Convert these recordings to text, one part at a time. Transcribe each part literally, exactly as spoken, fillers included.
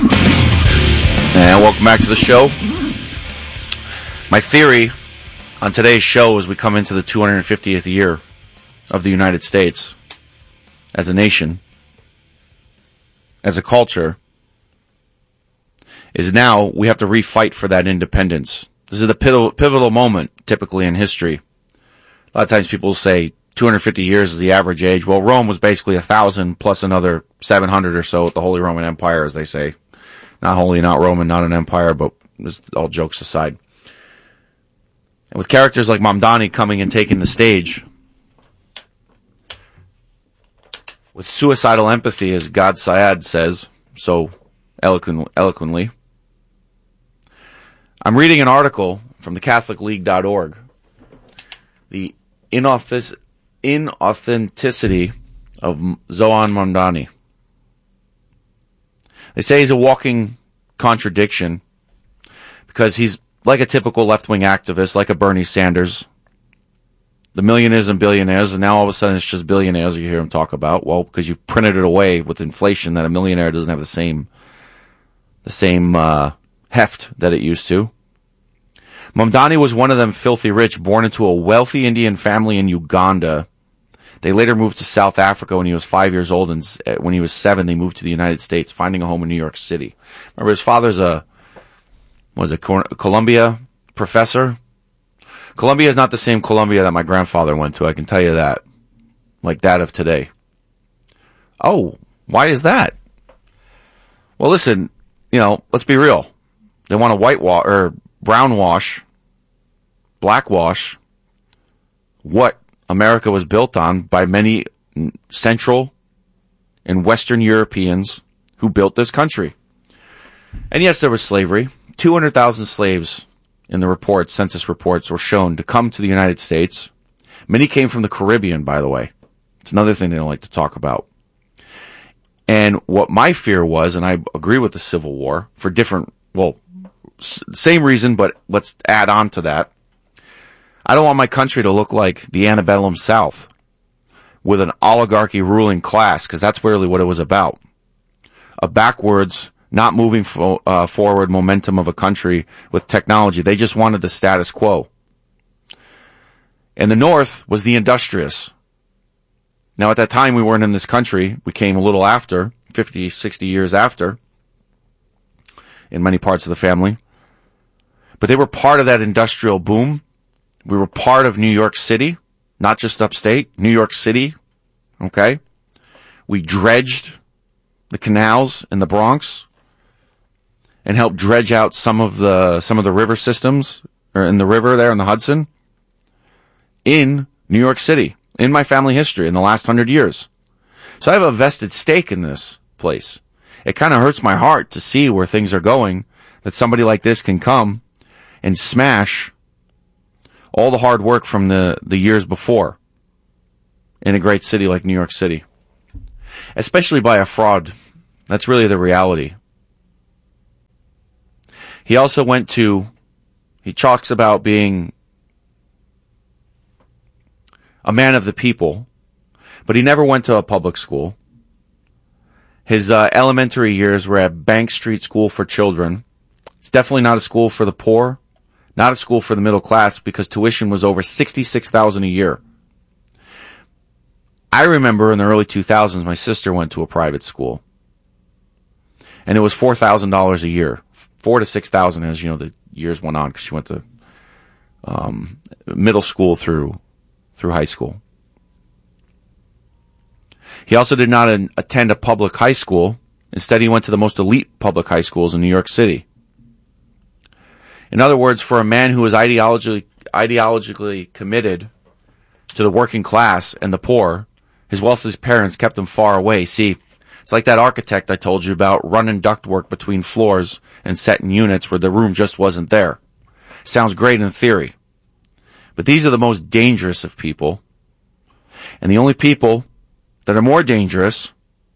And welcome back to the show. My theory on today's show as we come into the two hundred fiftieth year of the United States as a nation, as a culture, is now we have to refight for that independence. This is a pivotal, pivotal moment typically in history. A lot of times people say two hundred fifty years is the average age. Well, Rome was basically a thousand plus another seven hundred or so with the Holy Roman Empire, as they say. Not holy, not Roman, not an empire, but just all jokes aside. And with characters like Mamdani coming and taking the stage, with suicidal empathy, as God Syed says so eloquent, eloquently, I'm reading an article from the Catholic League dot org. The inauthentic, inauthenticity of Zohan Mamdani. They say he's a walking contradiction because he's like a typical left-wing activist, like a Bernie Sanders. The millionaires and billionaires, and now all of a sudden it's just billionaires you hear him talk about. Well, because you've printed it away with inflation that a millionaire doesn't have the same the same uh, heft that it used to. Mamdani was one of them filthy rich, born into a wealthy Indian family in Uganda. They later moved to South Africa when he was five years old, and when he was seven, they moved to the United States, finding a home in New York City. Remember, his father's a, was a Columbia professor. Columbia is not the same Columbia that my grandfather went to, I can tell you that. Like that of today. Oh, why is that? Well, listen, you know, let's be real. They want to whitewash, or brown wash, black wash, what America was built on by many Central and Western Europeans who built this country. And yes, there was slavery. two hundred thousand slaves in the reports, census reports, were shown to come to the United States. Many came from the Caribbean, by the way. It's another thing they don't like to talk about. And what my fear was, and I agree with the Civil War, for different, well, s- same reason, but let's add on to that. I don't want my country to look like the antebellum South with an oligarchy ruling class, because that's really what it was about. A backwards, not moving fo- uh, forward momentum of a country with technology. They just wanted the status quo. And the North was the industrious. Now, at that time, we weren't in this country. We came a little after, fifty, sixty years after, in many parts of the family. But they were part of that industrial boom. We were part of New York City, not just upstate, New York City, okay? We dredged the canals in the Bronx and helped dredge out some of the some of the river systems, or in the river there in the Hudson, in New York City, in my family history in the last hundred years. So I have a vested stake in this place. It kind of hurts my heart to see where things are going, that somebody like this can come and smash all the hard work from the, the years before in a great city like New York City. Especially by a fraud. That's really the reality. He also went to, he talks about being a man of the people, but he never went to a public school. His uh, elementary years were at Bank Street School for Children. It's definitely not a school for the poor. Not a school for the middle class, because tuition was over sixty-six thousand dollars a year. I remember in the early two thousands, my sister went to a private school. And it was four thousand dollars a year. Four to six thousand dollars as, you know, the years went on, because she went to um, middle school through through high school. He also did not an, attend a public high school. Instead, he went to the most elite public high schools in New York City. In other words, for a man who was ideologically, ideologically committed to the working class and the poor, his wealthy parents kept him far away. See, it's like that architect I told you about, running ductwork between floors and setting units where the room just wasn't there. Sounds great in theory. But these are the most dangerous of people. And the only people that are more dangerous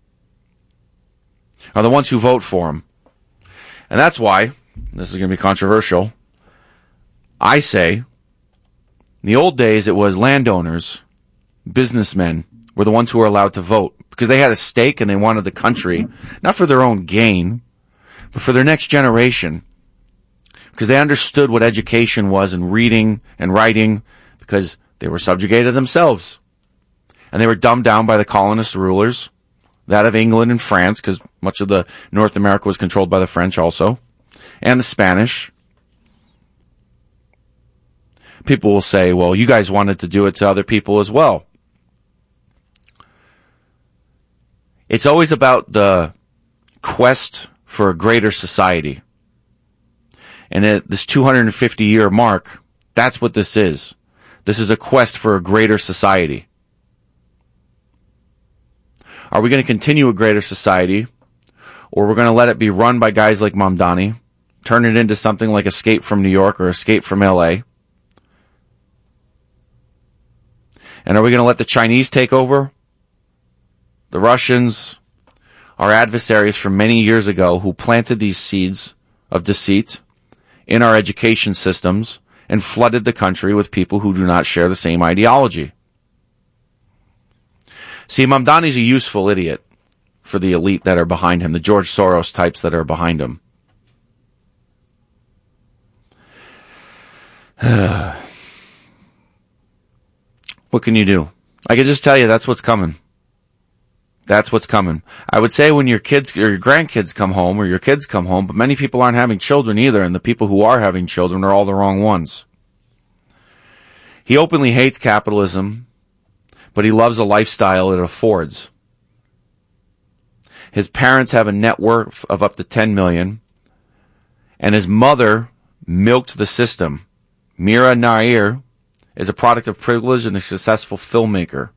are the ones who vote for him. And that's why, this is going to be controversial, I say, in the old days it was landowners, businessmen, were the ones who were allowed to vote, because they had a stake and they wanted the country, not for their own gain, but for their next generation, because they understood what education was and reading and writing, because they were subjugated themselves. And they were dumbed down by the colonist rulers, that of England and France, because much of the North America was controlled by the French also, and the Spanish. People will say, well, you guys wanted to do it to other people as well. It's always about the quest for a greater society. And at this two hundred fifty year mark, that's what this is. This is a quest for a greater society. Are we going to continue a greater society, or we're going to let it be run by guys like Mamdani, turn it into something like Escape from New York or Escape from L A? And are we going to let the Chinese take over? The Russians, our adversaries from many years ago who planted these seeds of deceit in our education systems and flooded the country with people who do not share the same ideology. See, Mamdani's a useful idiot for the elite that are behind him, the George Soros types that are behind him. What can you do? I can just tell you that's what's coming. That's what's coming. I would say when your kids or your grandkids come home or your kids come home, but many people aren't having children either, and the people who are having children are all the wrong ones. He openly hates capitalism, but he loves a lifestyle it affords. His parents have a net worth of up to ten million dollars, and his mother milked the system. Mira Nair is a product of privilege and a successful filmmaker.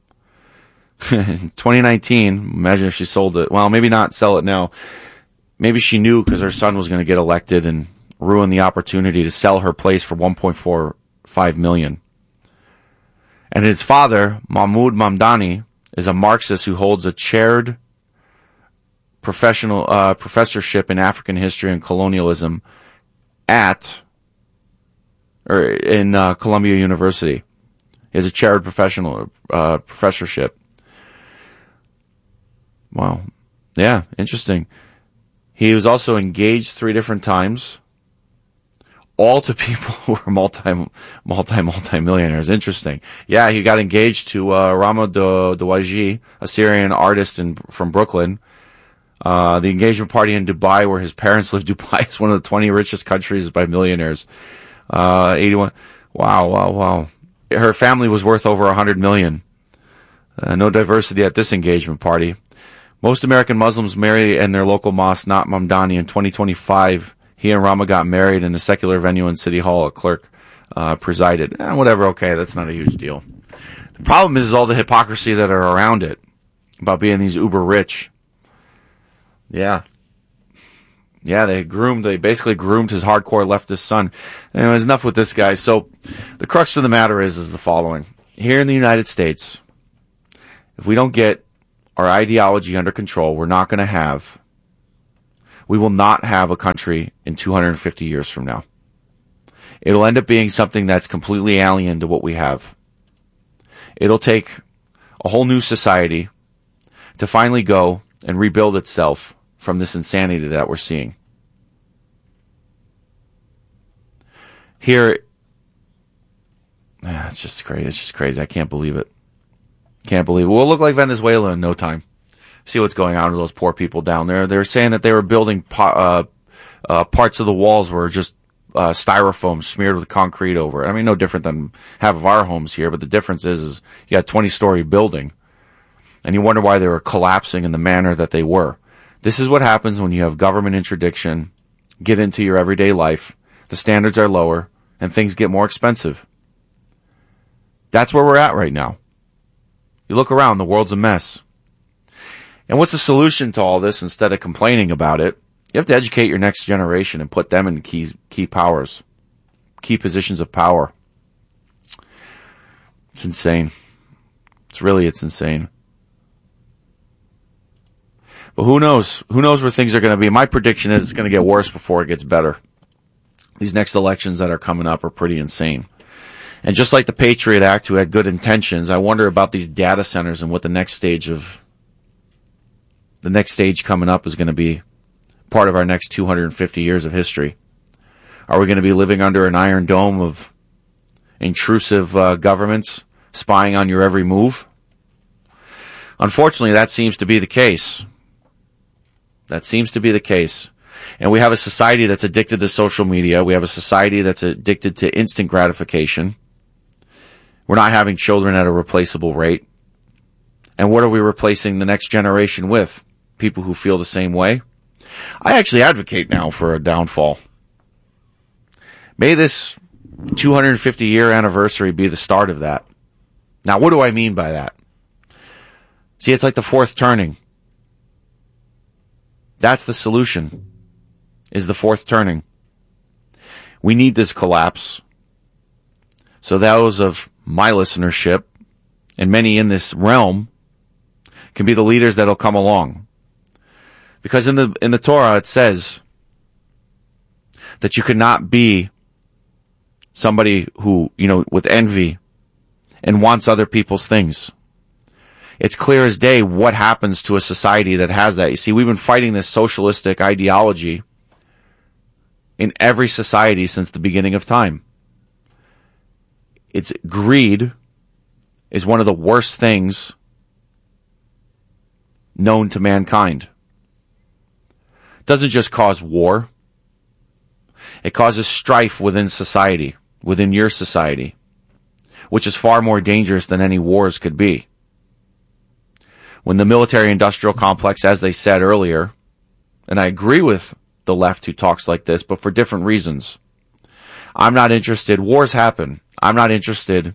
In twenty nineteen, imagine if she sold it. Well, maybe not sell it now. Maybe she knew because her son was going to get elected and ruin the opportunity to sell her place for one point four five million dollars. And his father, Mahmoud Mamdani, is a Marxist who holds a chaired professional uh, professorship in African history and colonialism at or in uh, Columbia University. He has a chaired professional uh, professorship. Wow. Yeah, interesting. He was also engaged three different times, all to people who are multi, multi, multi-millionaires. Interesting. Yeah, he got engaged to uh, Rama Dawaji, a Syrian artist in, from Brooklyn. Uh, the engagement party in Dubai, where his parents live. Dubai is one of the twenty richest countries by millionaires. Uh, eighty-one. Wow, wow, wow. Her family was worth over one hundred million dollars. Uh, no diversity at this engagement party. Most American Muslims marry in their local mosque, not Mamdani. In twenty twenty-five, he and Rama got married in a secular venue in City Hall. A clerk uh, presided. Eh, whatever, okay, that's not a huge deal. The problem is, is all the hypocrisy that are around it, about being these uber rich. Yeah. Yeah, they groomed, they basically groomed his hardcore leftist son. Anyways, enough with this guy. So, the crux of the matter is, is the following. Here in the United States, if we don't get our ideology under control, we're not going to have, we will not have a country in two hundred fifty years from now. It'll end up being something that's completely alien to what we have. It'll take a whole new society to finally go and rebuild itself from this insanity that we're seeing. Here, ah, it's just crazy. It's just crazy. I can't believe it. Can't believe it. We'll look like Venezuela in no time. See what's going on with those poor people down there. They're saying that they were building po- uh, uh, parts of the walls were just uh, styrofoam smeared with concrete over it. I mean, no different than half of our homes here, but the difference is, is you got a twenty-story building, and you wonder why they were collapsing in the manner that they were. This is what happens when you have government interdiction get into your everyday life. The standards are lower, and things get more expensive. That's where we're at right now. You look around, the world's a mess. And what's the solution to all this instead of complaining about it? You have to educate your next generation and put them in key, key powers, key positions of power. It's insane. It's really, it's insane. But who knows? Who knows where things are going to be? My prediction is it's going to get worse before it gets better. These next elections that are coming up are pretty insane. And just like the Patriot Act, who had good intentions, I wonder about these data centers and what the next stage of the next stage coming up is going to be part of our next two hundred fifty years of history? Are we going to be living under an iron dome of intrusive uh, governments spying on your every move? Unfortunately, that seems to be the case. That seems to be the case. And we have a society that's addicted to social media. We have a society that's addicted to instant gratification. We're not having children at a replaceable rate. And what are we replacing the next generation with? People who feel the same way? I actually advocate now for a downfall. May this two hundred fifty year anniversary be the start of that. Now, what do I mean by that? See, it's like the fourth turning. That's the solution, is the fourth turning. We need this collapse. So those of my listenership and many in this realm can be the leaders that'll come along. Because in the in the Torah it says that you cannot be somebody who, you know, with envy and wants other people's things. It's clear as day what happens to a society that has that. You see, we've been fighting this socialistic ideology in every society since the beginning of time. It's greed is one of the worst things known to mankind. It doesn't just cause war. It causes strife within society, within your society, which is far more dangerous than any wars could be. When the military-industrial complex, as they said earlier, and I agree with the left who talks like this, but for different reasons. I'm not interested. Wars happen. I'm not interested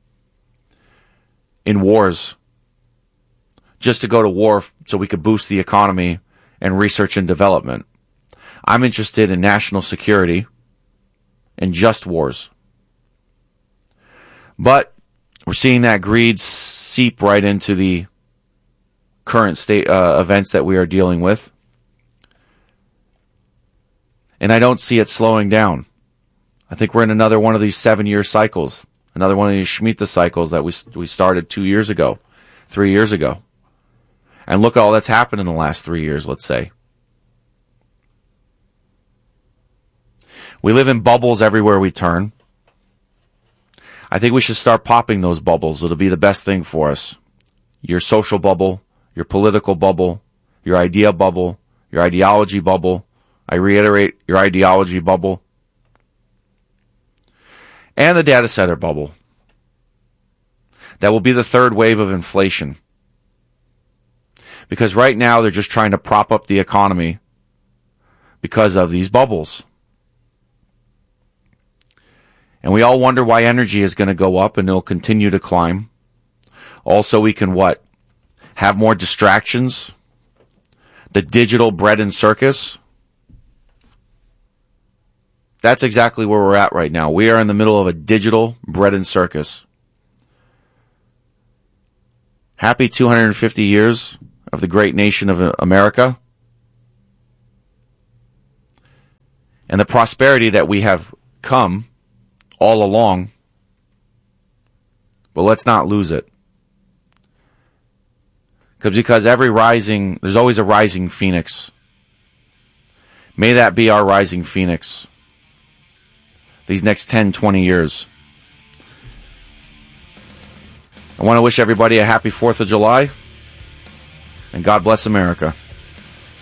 in wars just to go to war so we could boost the economy and research and development. I'm interested in national security and just wars. But we're seeing that greed seep right into the current state uh, events that we are dealing with. And I don't see it slowing down. I think we're in another one of these seven-year cycles, another one of these Shemitah cycles that we we started two years ago, three years ago. And look at all that's happened in the last three years, let's say. We live in bubbles everywhere we turn. I think we should start popping those bubbles. It'll be the best thing for us. Your social bubble, your political bubble, your idea bubble, your ideology bubble. I reiterate, your ideology bubble. And the data center bubble. That will be the third wave of inflation. Because right now they're just trying to prop up the economy because of these bubbles. And we all wonder why energy is going to go up and it'll continue to climb. Also, we can what? Have more distractions? The digital bread and circus? That's exactly where we're at right now. We are in the middle of a digital bread and circus. Happy two hundred fifty years of the great nation of America. And the prosperity that we have come all along. But let's not lose it. Because because every rising, there's always a rising phoenix. May that be our rising phoenix. These next ten, twenty years. I want to wish everybody a happy fourth of July. And God bless America.